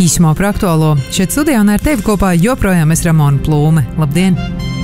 Īsumā par aktuālo. Šeit studijā un ar tevi kopā joprojām es Ramona Plūme. Labdien!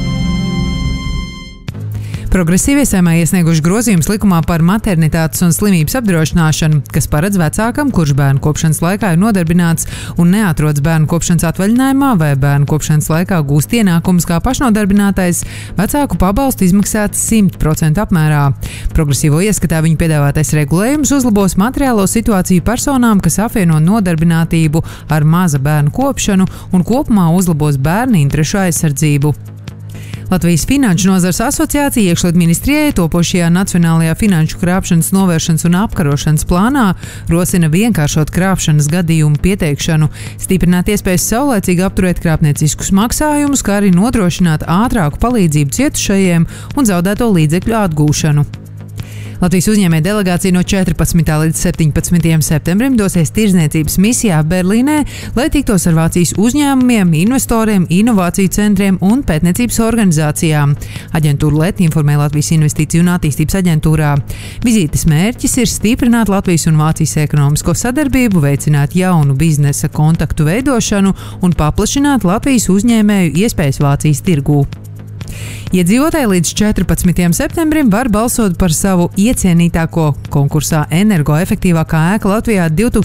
Progresīvie Saeimā iesnieguši grozījumus likumā par maternitātes un slimības apdrošināšanu, kas paredz vecākam, kurš bērnu kopšanas laikā ir nodarbināts un neatrodas bērnu kopšanas atvaļinājumā vai bērnu kopšanas laikā gūst ienākumus kā pašnodarbinātais, vecāku pabalstu izmaksāt 100% apmērā. Progresīvo ieskatā viņu piedāvātais regulējums uzlabos materiālo situāciju personām, kas apvieno nodarbinātību ar maza bērnu kopšanu un kopumā uzlabos bērnu interešu aizsardzību. Latvijas Finanšu nozares asociācija iekšlietu ministrijai topošajā Nacionālajā finanšu krāpšanas novēršanas un apkarošanas plānā rosina vienkāršot krāpšanas gadījumu pieteikšanu, stiprināt iespējas saulēcīgi apturēt krāpnieciskus maksājumus, kā arī nodrošināt ātrāku palīdzību cietušajiem un zaudēto līdzekļu atgūšanu. Latvijas uzņēmēja delegācija no 14. līdz 17. septembrim dosies tirdzniecības misijā Berlīnē, lai tiktos ar Vācijas uzņēmumiem, investoriem, inovāciju centriem un pētniecības organizācijām. Aģentūra LET informē Latvijas Investīciju un attīstības aģentūrā. Vizītes mērķis ir stiprināt Latvijas un Vācijas ekonomisko sadarbību, veicināt jaunu biznesa kontaktu veidošanu un paplašināt Latvijas uzņēmēju iespējas Vācijas tirgū. Iedzīvotāji līdz 14. septembrim var balsot par savu iecienītāko konkursā energoefektīvākā ēka Latvijā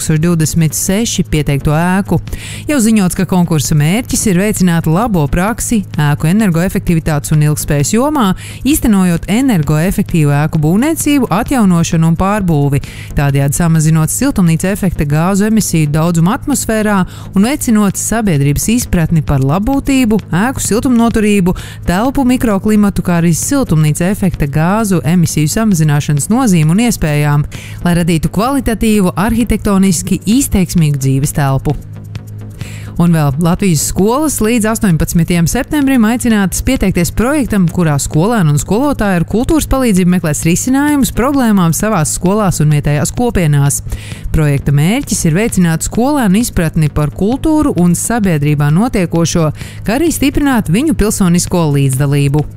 2026 pieteikto ēku. Jau ziņots, ka konkursa mērķis ir veicināt labo praksi ēku energoefektivitātes un ilgspējas jomā, īstenojot energoefektīvu ēku būvniecību, atjaunošanu un pārbūvi, tādējādi samazinot siltumnīca efekta gāzu emisiju daudzumu atmosfērā un veicinot sabiedrības izpratni par labbūtību, ēku siltumnoturību, telpu mikroklimatu, kā arī siltumnīca efekta gāzu emisiju samazināšanas nozīmi un iespējām, lai radītu kvalitatīvu, arhitektoniski izteiksmīgu dzīves telpu. Un vēl Latvijas skolas līdz 18. septembrim aicinātas pieteikties projektam, kurā skolēni un skolotāji ar kultūras palīdzību meklēs risinājumus problēmām savās skolās un vietējās kopienās. Projekta mērķis ir veicināt skolēnu izpratni par kultūru un sabiedrībā notiekošo, kā arī stiprināt viņu pilsonisko līdzdalību.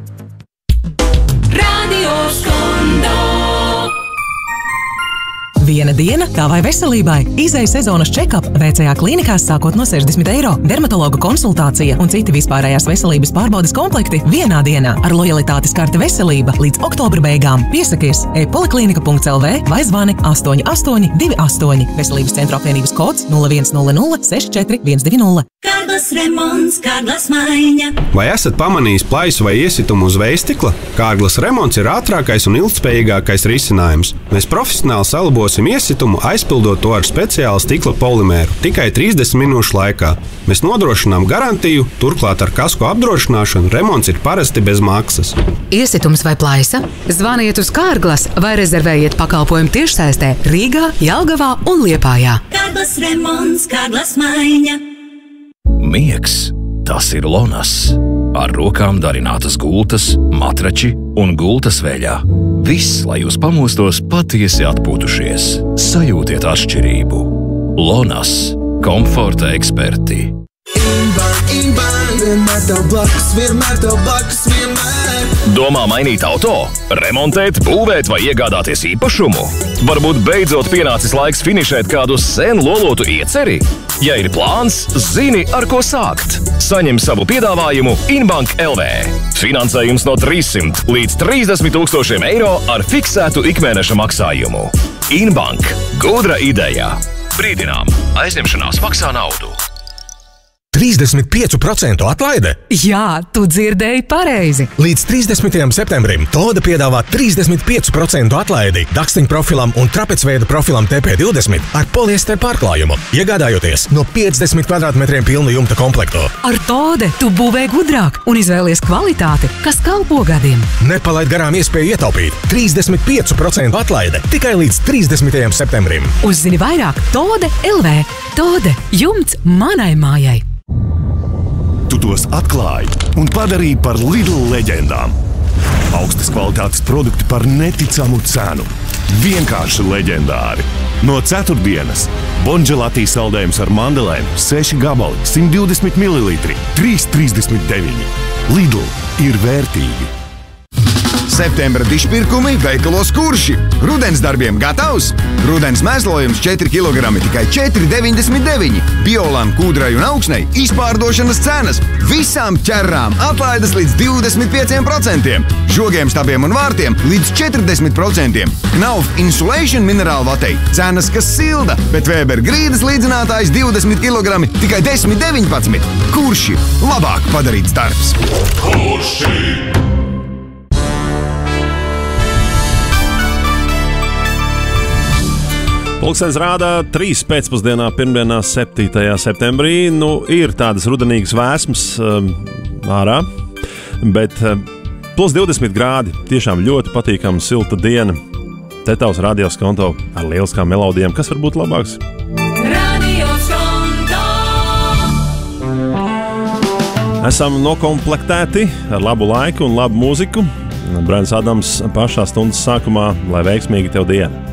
Viena diena tavai veselībai. Izeja sezonas check-up VCA klīnikās sākot no 60 €, dermatologa konsultācija un citi vispārējās veselības pārbaudes komplekti vienā dienā ar lojalitātes karte veselība līdz oktobra beigām. Piesakies e-poliklinika.lv vai zvani 8828. Veselības centra apvienības kods 0100 64 190. Kārglas remonts, Kārglas maiņa. Vai esat pamanījis plaisu vai iesitumu uz vējstikla? Kārglas remonts ir ātrākais un ilgtspējīgākais risinājums. Mēs profesionāli salabosim iesitumu, aizpildot to ar speciālu stikla polimēru tikai 30 minūšu laikā. Mēs nodrošinām garantiju, turklāt ar kasko apdrošināšanu remonts ir parasti bez maksas. Iesitums vai plaisa? Zvaniet uz Kārglas vai rezervējiet pakalpojumu tiešsaistē Rīgā, Jelgavā un Liepājā. Kārglas remonts, Kārglas maiņa. Miegs, tas ir Lonas. Ar rokām darinātas gultas, matrači un gultas veļā. Viss, lai jūs pamostos patiesi atpūtušies. Sajūtiet atšķirību. Lonas – komforta eksperti. Domā mainīt auto, remontēt, būvēt vai iegādāties īpašumu? Varbūt beidzot pienācis laiks finišēt kādu sen lolotu ieceri? Ja ir plāns, zini, ar ko sākt. Saņem savu piedāvājumu Inbank LV. Finansējums no 300 līdz 30 000 eiro ar fiksētu ikmēneša maksājumu. Inbank – gudra ideja. Brīdinām, aizņemšanās maksā naudu. 35% atlaide? Jā, tu dzirdēji pareizi. Līdz 30. septembrim Toda piedāvā 35% atlaidi dakstiņu profilam un trapecveida profilam TP20 ar poliester pārklājumu, iegādājoties no 50 kvadrātmetriem pilnu jumta komplektu. Ar Tode tu būvē gudrāk un izvēlies kvalitāti, kas kalpo gadiem. Nepalaid garām iespēju ietaupīt 35% atlaide tikai līdz 30. septembrim. Uzzini vairāk Tode LV. Tode jumts manai mājai. Tu tos atklāji un padarīji par Lidl leģendām. Augstas kvalitātes produkti par neticamu cenu. Vienkārši leģendāri. No ceturtdienas Bonželati saldējums ar mandelēm 6 gabali, 120 ml, 3,39. Lidl ir vērtīgi. Septembra dišpirkumi veikalos Kurši. Rudens darbiem gatavs? Rudens mēslojums 4 kg tikai 4,99. Biolam, kūdrai un augsnei izpārdošanas cenas. Visām ķerrām atlaides līdz 25%. Žogiem, stabiem un vārtiem līdz 40%. Knauf Insulation minerālu vatei cenas, kas silda, bet Weber grīdas līdzinātājs 20 kg tikai 10,19. Kurši? Labāk padarīts darbs. Pulkstenis rāda 3 pēcpusdienā, pirmdienā 7. septembrī. Ir tādas rudenīgas vēsmas ārā, bet plus 20 grādi. Tiešām ļoti patīkama silta diena. Te tavs radioskonto ar lieliskām melodijām. Kas var būt labāks? Esam nokomplektēti ar labu laiku un labu mūziku. Braians Adams pašā stundas sākumā, lai veiksmīgi tev diena.